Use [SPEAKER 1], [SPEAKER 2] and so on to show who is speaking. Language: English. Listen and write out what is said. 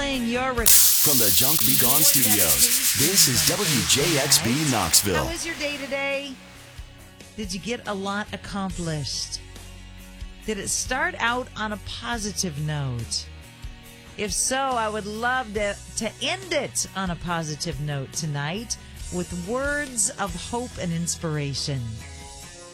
[SPEAKER 1] playing your
[SPEAKER 2] From the Junk Be Gone studios, this is WJXB Knoxville.
[SPEAKER 1] How was your day today? Did you get a lot accomplished? Did it start out on a positive note? If so, I would love to end it on a positive note tonight with words of hope and inspiration.